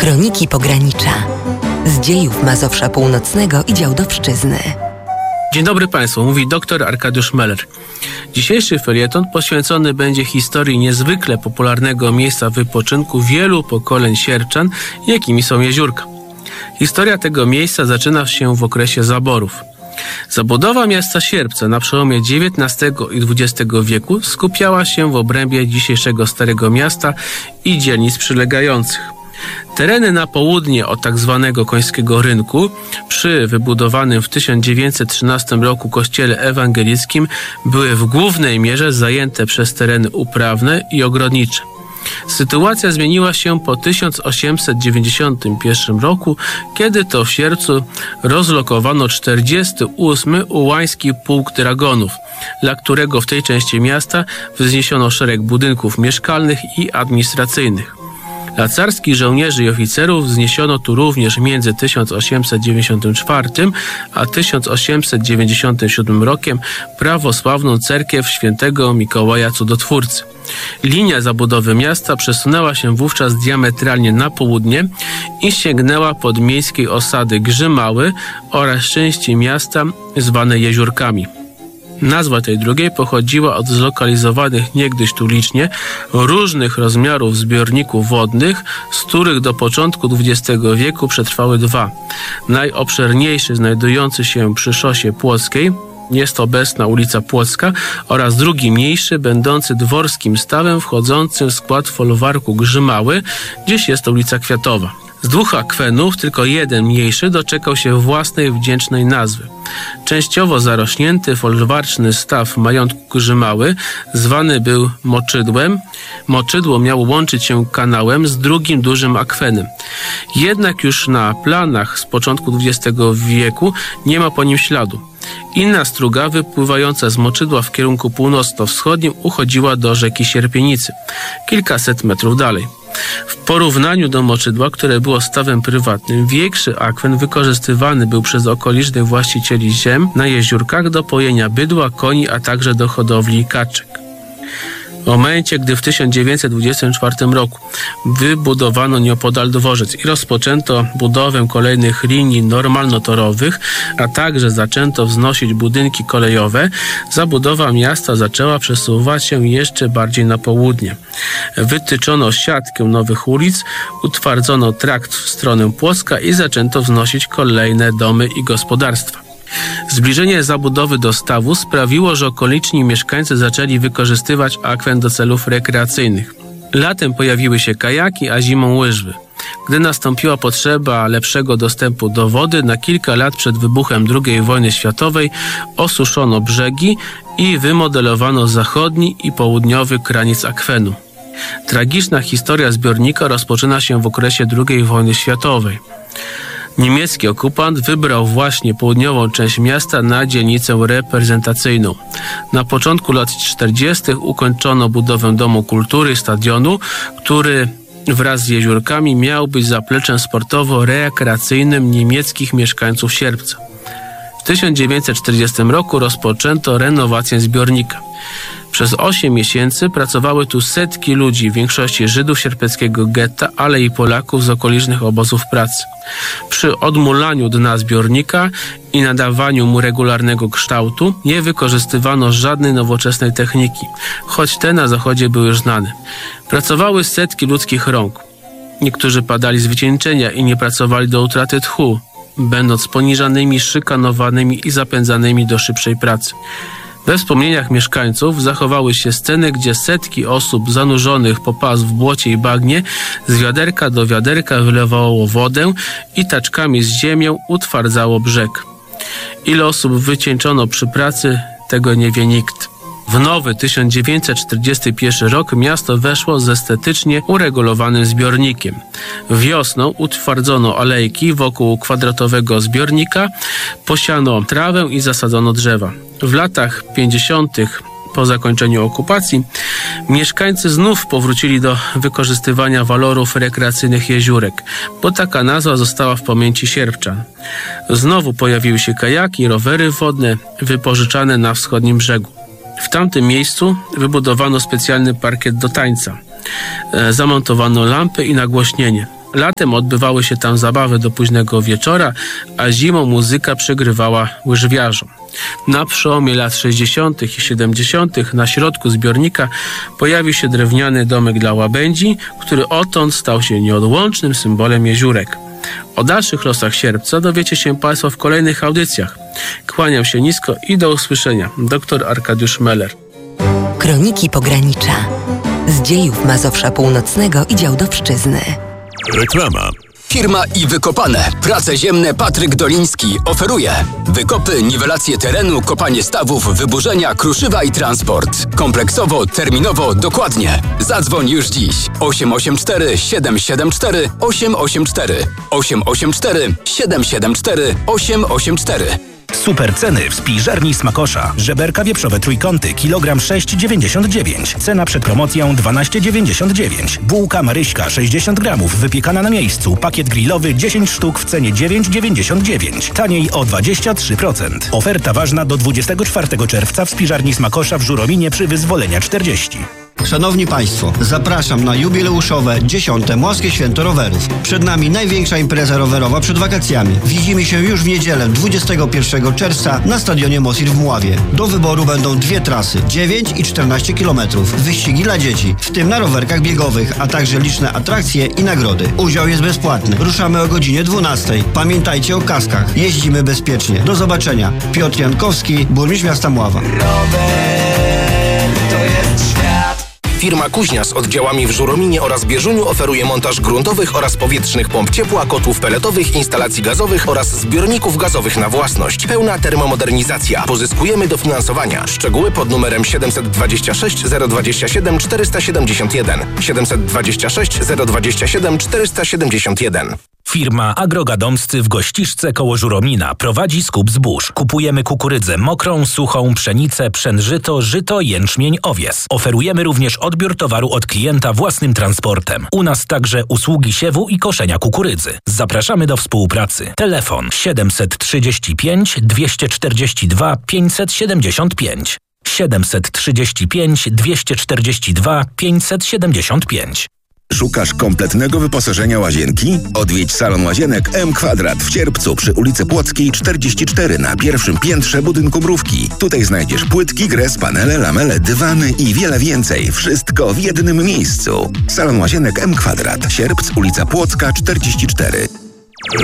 Kroniki Pogranicza. Z dziejów Mazowsza Północnego i Działdowszczyzny. Dzień dobry Państwu, mówi dr Arkadiusz Meller. Dzisiejszy felieton poświęcony będzie historii niezwykle popularnego miejsca wypoczynku wielu pokoleń sierpczan, jakimi są Jeziórka. Historia tego miejsca zaczyna się w okresie zaborów. Zabudowa miasta Sierpca na przełomie XIX i XX wieku skupiała się w obrębie dzisiejszego Starego Miasta i dzielnic przylegających. Tereny na południe od tzw. Końskiego Rynku przy wybudowanym w 1913 roku kościele ewangelickim były w głównej mierze zajęte przez tereny uprawne i ogrodnicze. Sytuacja zmieniła się po 1891 roku, kiedy to w Sierpcu rozlokowano 48. Ułański Pułk Dragonów, dla którego w tej części miasta wzniesiono szereg budynków mieszkalnych i administracyjnych. Dla carskich żołnierzy i oficerów wzniesiono tu również między 1894 a 1897 rokiem prawosławną cerkiew świętego Mikołaja Cudotwórcy. Linia zabudowy miasta przesunęła się wówczas diametralnie na południe i sięgnęła podmiejskiej osady Grzymały oraz części miasta zwane Jeziórkami. Nazwa tej drugiej pochodziła od zlokalizowanych niegdyś tu licznie różnych rozmiarów zbiorników wodnych, z których do początku XX wieku przetrwały dwa. Najobszerniejszy znajdujący się przy szosie płockiej, jest obecna ulica Płocka, oraz drugi mniejszy, będący dworskim stawem wchodzącym w skład folwarku Grzymały, gdzieś jest ulica Kwiatowa. Z dwóch akwenów tylko jeden mniejszy doczekał się własnej wdzięcznej nazwy. Częściowo zarośnięty folwarczny staw majątku Grzymały zwany był Moczydłem. Moczydło miało łączyć się kanałem z drugim dużym akwenem. Jednak już na planach z początku XX wieku nie ma po nim śladu. Inna struga wypływająca z Moczydła w kierunku północno-wschodnim uchodziła do rzeki Sierpienicy, kilkaset metrów dalej. W porównaniu do Moczydła, które było stawem prywatnym, większy akwen wykorzystywany był przez okolicznych właścicieli ziem na Jeziórkach do pojenia bydła, koni, a także do hodowli kaczek. W momencie, gdy w 1924 roku wybudowano nieopodal dworzec i rozpoczęto budowę kolejnych linii normalnotorowych, a także zaczęto wznosić budynki kolejowe, zabudowa miasta zaczęła przesuwać się jeszcze bardziej na południe. Wytyczono siatkę nowych ulic, utwardzono trakt w stronę Płocka i zaczęto wznosić kolejne domy i gospodarstwa. Zbliżenie zabudowy do stawu sprawiło, że okoliczni mieszkańcy zaczęli wykorzystywać akwen do celów rekreacyjnych. Latem pojawiły się kajaki, a zimą łyżwy. Gdy nastąpiła potrzeba lepszego dostępu do wody, na kilka lat przed wybuchem II wojny światowej osuszono brzegi i wymodelowano zachodni i południowy kraniec akwenu. Tragiczna historia zbiornika rozpoczyna się w okresie II wojny światowej. Niemiecki okupant wybrał właśnie południową część miasta na dzielnicę reprezentacyjną. Na początku lat 40. ukończono budowę Domu Kultury i stadionu, który wraz z Jeziórkami miał być zapleczem sportowo-rekreacyjnym niemieckich mieszkańców Sierpca. W 1940 roku rozpoczęto renowację zbiornika. Przez 8 miesięcy pracowały tu setki ludzi, w większości Żydów sierpeckiego getta, ale i Polaków z okolicznych obozów pracy. Przy odmulaniu dna zbiornika i nadawaniu mu regularnego kształtu nie wykorzystywano żadnej nowoczesnej techniki, choć te na zachodzie były już znane. Pracowały setki ludzkich rąk. Niektórzy padali z wycieńczenia i nie pracowali do utraty tchu, będąc poniżanymi, szykanowanymi i zapędzanymi do szybszej pracy. We wspomnieniach mieszkańców zachowały się sceny, gdzie setki osób zanurzonych po pas w błocie i bagnie z wiaderka do wiaderka wylewało wodę i taczkami z ziemią utwardzało brzeg. Ile osób wycieńczono przy pracy, tego nie wie nikt. W nowy 1941 rok miasto weszło z estetycznie uregulowanym zbiornikiem. Wiosną utwardzono alejki wokół kwadratowego zbiornika, posiano trawę i zasadzono drzewa. W latach 50. po zakończeniu okupacji mieszkańcy znów powrócili do wykorzystywania walorów rekreacyjnych jeziórek, bo taka nazwa została w pamięci sierpczan. Znowu pojawiły się kajaki, rowery wodne wypożyczane na wschodnim brzegu. W tamtym miejscu wybudowano specjalny parkiet do tańca. Zamontowano lampy i nagłośnienie. Latem odbywały się tam zabawy do późnego wieczora, a zimą muzyka przegrywała łyżwiarzom. Na przełomie lat 60. i 70. na środku zbiornika pojawił się drewniany domek dla łabędzi, który odtąd stał się nieodłącznym symbolem jeziórek. O dalszych losach Sierpca dowiecie się Państwo w kolejnych audycjach. Kłaniam się nisko i do usłyszenia. Dr Arkadiusz Meller. Kroniki Pogranicza. Z dziejów Mazowsza Północnego i Działdowszczyzny. Reklama. Firma i Wykopane. Prace ziemne Patryk Doliński oferuje wykopy, niwelację terenu, kopanie stawów, wyburzenia, kruszywa i transport. Kompleksowo, terminowo, dokładnie. Zadzwoń już dziś. 884 774 884 884 774 884. Super ceny w spiżarni Smakosza. Żeberka wieprzowe trójkąty, kilogram 6,99. Cena przed promocją 12,99. Bułka Maryśka 60 gramów, wypiekana na miejscu. Pakiet grillowy 10 sztuk w cenie 9,99. Taniej o 23%. Oferta ważna do 24 czerwca w spiżarni Smakosza w Żurominie przy Wyzwolenia 40. Szanowni Państwo, zapraszam na jubileuszowe 10. Mławskie Święto Rowerów. Przed nami największa impreza rowerowa przed wakacjami. Widzimy się już w niedzielę 21 czerwca na stadionie Mosir w Mławie. Do wyboru będą dwie trasy, 9 i 14 km. Wyścigi dla dzieci, w tym na rowerkach biegowych, a także liczne atrakcje i nagrody. Udział jest bezpłatny. Ruszamy o godzinie 12. Pamiętajcie o kaskach. Jeździmy bezpiecznie. Do zobaczenia. Piotr Jankowski, burmistrz miasta Mława. To jest świat. Firma Kuźnia z oddziałami w Żurominie oraz Bieżuniu oferuje montaż gruntowych oraz powietrznych pomp ciepła, kotłów peletowych, instalacji gazowych oraz zbiorników gazowych na własność. Pełna termomodernizacja. Pozyskujemy dofinansowania. Szczegóły pod numerem 726 027 471. 726 027 471. Firma Agrogadomscy w Gościszce koło Żuromina prowadzi skup zbóż. Kupujemy kukurydzę mokrą, suchą, pszenicę, pszenżyto, żyto, jęczmień, owies. Oferujemy również odbiór towaru od klienta własnym transportem. U nas także usługi siewu i koszenia kukurydzy. Zapraszamy do współpracy. Telefon 735 242 575. 735 242 575. Szukasz kompletnego wyposażenia łazienki? Odwiedź salon łazienek M Kwadrat w Sierpcu przy ulicy Płockiej 44 na pierwszym piętrze budynku Mrówki. Tutaj znajdziesz płytki, gres, panele, lamele, dywany i wiele więcej. Wszystko w jednym miejscu. Salon łazienek M Kwadrat. Sierpc, ulica Płocka 44.